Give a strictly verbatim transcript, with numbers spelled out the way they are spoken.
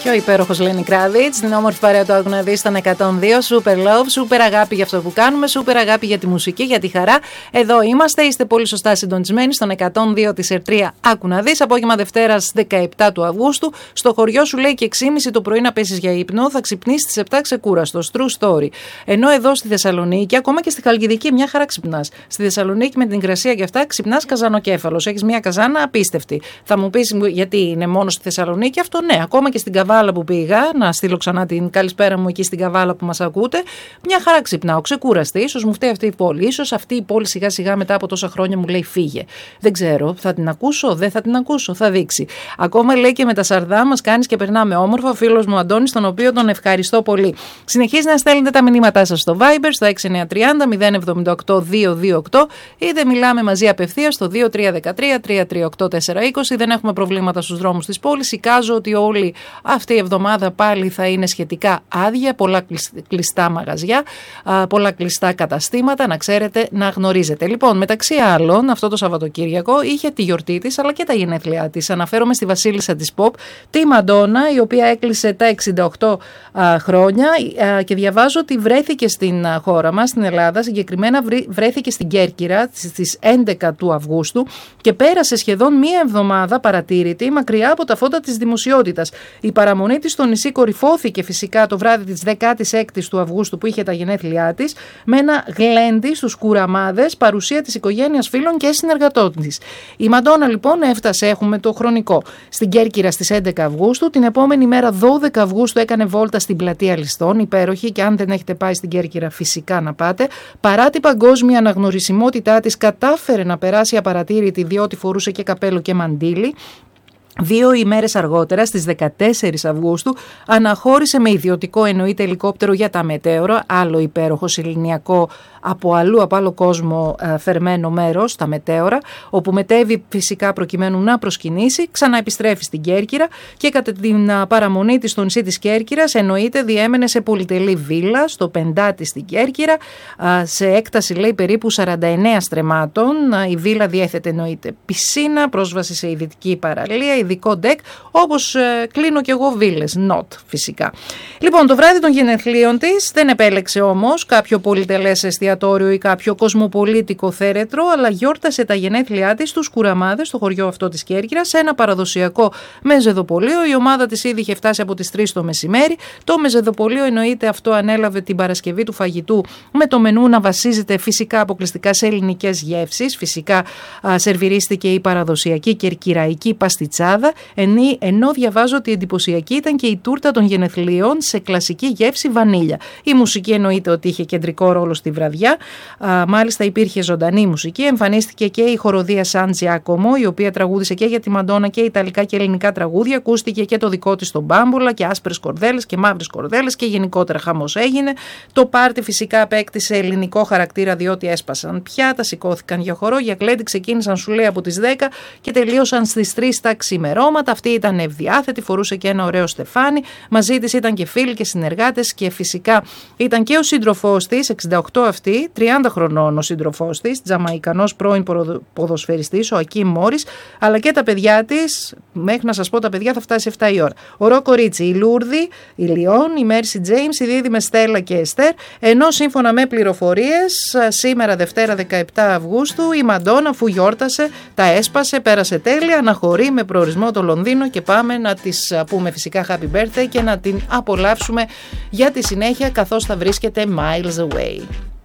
Και ο υπέροχος Lenny Kravitz, την όμορφη παρέα του Άκου να δεις στον εκατόν δύο. Super love, super αγάπη για αυτό που κάνουμε, super αγάπη για τη μουσική, για τη χαρά. Εδώ είμαστε, είστε πολύ σωστά συντονισμένοι στον εκατόν δύο της Ερτρία. Άκου να δεις, απόγευμα Δευτέρας δεκαεπτά του Αυγούστου. Στο χωριό σου λέει και έξι και μισή το πρωί να πέσεις για ύπνο, θα ξυπνήσεις στις επτά ξεκούραστος. True story. Ενώ εδώ στη Θεσσαλονίκη, ακόμα και στη Χαλκιδική, μια χαρά ξυπνάς. Στη Θεσσαλονίκη με την υγρασία και αυτά ξυπνάς καζανοκέφαλος. Έχεις μια καζάνα απίστευτη. Θα μου πεις γιατί είναι μόνο στη Θεσσαλονίκη αυτό, ναι, ακόμα και στην Καβάλα που πήγα, να στείλω ξανά την καλησπέρα μου εκεί στην Καβάλα που μας ακούτε, μια χαρά ξυπνάω, ξεκούραστη. Ίσως μου φταίει αυτή η πόλη. Ίσως αυτή η πόλη σιγά σιγά μετά από τόσα χρόνια μου λέει φύγε. Δεν ξέρω, θα την ακούσω, δεν θα την ακούσω, θα δείξει. Ακόμα λέει και με τα σαρδά μας κάνεις και περνάμε όμορφα. Ο φίλος μου Αντώνης, τον οποίο τον ευχαριστώ πολύ. Συνεχίζει να στέλνετε τα μηνύματά σας στο Viber, στο έξι εννιά τρία μηδέν μηδέν επτά οκτώ δύο δύο οκτώ, είτε μιλάμε μαζί απευθείας στο δύο τρία ένα τρία τρία τρία οκτώ τέσσερα είκοσι. Δεν έχουμε προβλήματα στους δρόμους της πόλης. Εικάζω ότι όλη αυτή η εβδομάδα πάλι θα είναι σχετικά άδεια, πολλά κλειστά μαγαζιά, πολλά κλειστά καταστήματα, να ξέρετε, να γνωρίζετε. Λοιπόν, μεταξύ άλλων, αυτό το Σαββατοκύριακο είχε τη γιορτή της αλλά και τα γενέθλιά της. Αναφέρομαι στη βασίλισσα της Pop, τη Μαντόνα, η οποία έκλεισε τα εξήντα οκτώ α, χρόνια α, και διαβάζω ότι βρέθηκε στην α, χώρα μας, στην Ελλάδα, συγκεκριμένα βρέθηκε στην Κέρκυρα στις έντεκα του Αυγούστου και πέρασε σχεδόν μία εβδομάδα παρατήρητη μακριά από τα φώτα της δημοσιότητας. Η παραμονή της στο νησί κορυφώθηκε φυσικά το βράδυ της δεκάτης έκτης του Αυγούστου που είχε τα γενέθλιά της με ένα γλέντι στους Κουραμάδες, παρουσία της οικογένειας, φίλων και συνεργατών της. Η Μαντόνα λοιπόν έφτασε, έχουμε το χρονικό, στην Κέρκυρα στις έντεκα Αυγούστου. Την επόμενη μέρα δώδεκα Αυγούστου έκανε βόλτα στην πλατεία Ληστών, υπέροχη, και αν δεν έχετε πάει στην Κέρκυρα φυσικά να πάτε. Παρά την παγκόσμια αναγνωρισιμότητά της κατάφερε να περάσει απαρατήρητη διότι φορούσε και καπέλο και μαντίλι. Δύο ημέρες αργότερα, στις δεκατέσσερις Αυγούστου, αναχώρησε με ιδιωτικό εννοείται ελικόπτερο για τα μετέωρα, άλλο υπέροχο σεληνιακό από αλλού, από άλλο κόσμο φερμένο μέρος, τα μετέωρα, όπου μετέβη φυσικά προκειμένου να προσκυνήσει, ξαναεπιστρέφει στην Κέρκυρα και κατά την παραμονή της στο νησί της Κέρκυρας εννοείται διέμενε σε πολυτελή βίλα στο Πεντάτη στην Κέρκυρα, σε έκταση λέει περίπου σαράντα εννέα στρεμμάτων. Η βίλα διέθετε εννοείται πισίνα, πρόσβαση σε ειδική παραλία, ειδικό ντεκ, όπως ε, κλείνω κι εγώ βίλες, not φυσικά. Λοιπόν, το βράδυ των γενεθλίων της δεν επέλεξε όμως κάποιο πολυτελές εστιατόριο ή κάποιο κοσμοπολίτικο θέρετρο, αλλά γιόρτασε τα γενέθλιά της στους Κουραμάδες, στο χωριό αυτό της Κέρκυρας, σε ένα παραδοσιακό μεζεδοπολείο. Η ομάδα της ήδη είχε φτάσει από τις τρεις το μεσημέρι. Το μεζεδοπολείο εννοείται αυτό ανέλαβε την Παρασκευή του φαγητού με το μενού να βασίζεται φυσικά αποκλειστικά σε ελληνικές γεύσεις. Φυσικά α, σερβιρίστηκε η παραδοσιακή κερκυραϊκή παστιτσάδα. Ενώ διαβάζω ότι εντυπωσιακή ήταν και η τούρτα των γενεθλίων σε κλασική γεύση βανίλια. Η μουσική εννοείται ότι είχε κεντρικό ρόλο στη βραδιά. Α, μάλιστα υπήρχε ζωντανή μουσική. Εμφανίστηκε και η χοροδία Σαν Τζιάκομο, η οποία τραγούδισε και για τη Μαντόνα και ιταλικά και ελληνικά τραγούδια. Ακούστηκε και το δικό της τον μπάμπουλα και άσπρες κορδέλες και μαύρες κορδέλες και γενικότερα χαμός έγινε. Το πάρτι φυσικά απέκτησε ελληνικό χαρακτήρα διότι έσπασαν πιάτα, σηκώθηκαν για χορό, για κλέντι ξεκίνησαν σου λέει από τις δέκα και τελείωσαν στις τρεις τα ξημερώματα. Αυτή ήταν ευδιάθετη, φορούσε και ένα ωραίο στεφάνι. Μαζί της ήταν και φίλοι και συνεργάτες και φυσικά ήταν και ο σύντροφός της, εξήντα οκτώ αυτή, τριάντα χρονών ο σύντροφός της, Τζαμαϊκανός πρώην ποδοσφαιριστής, ο Ακίμ Μόρις, αλλά και τα παιδιά της. Μέχρι να σας πω, τα παιδιά θα φτάσει εφτά η ώρα. Ο Ρο Κορίτσι, η Λούρδη, η Λιόν, η Μέρσι Τζέιμς, η δίδυμες Στέλλα και Εστέρ. Ενώ σύμφωνα με πληροφορίες, σήμερα Δευτέρα δεκαεπτά Αυγούστου, η Μαντόνα, αφού γιόρτασε, τα έσπασε, πέρασε τέλεια, αναχωρεί με προορισμό το Λονδίνο και πάμε να της πούμε φυσικά happy birthday και να την απολαύσουμε για τη συνέχεια καθώς θα βρίσκεται miles away.